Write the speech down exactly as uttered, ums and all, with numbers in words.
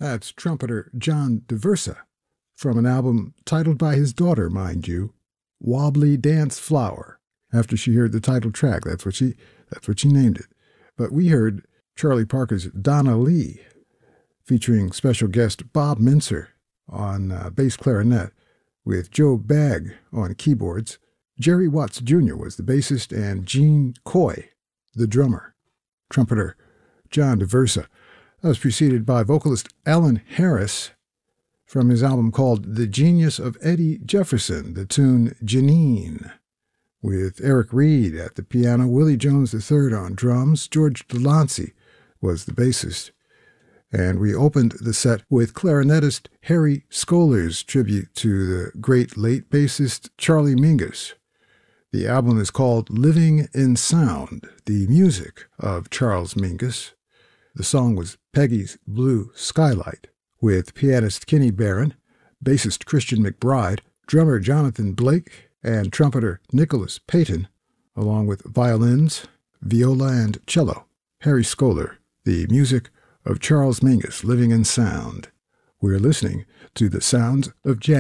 That's trumpeter John DeVersa from an album titled by his daughter, mind you, Wobbly Dance Flower. After she heard the title track, that's what she that's what she named it. But we heard Charlie Parker's Donna Lee, featuring special guest Bob Mincer on uh, bass clarinet, with Joe Bagg on keyboards. Jerry Watts Junior was the bassist, and Gene Coy, the drummer. Trumpeter John DeVersa. That was preceded by vocalist Alan Harris from his album called The Genius of Eddie Jefferson, the tune Janine, with Eric Reed at the piano, Willie Jones the third on drums. George Delancey was the bassist. And we opened the set with clarinetist Harry Scholar's tribute to the great late bassist Charlie Mingus. The album is called Living in Sound, the music of Charles Mingus. The song was Peggy's Blue Skylight, with pianist Kenny Barron, bassist Christian McBride, drummer Jonathan Blake, and trumpeter Nicholas Payton, along with violins, viola, and cello. Harry Scholar, the music of Charles Mingus, Living in Sound. We're listening to the sounds of jazz.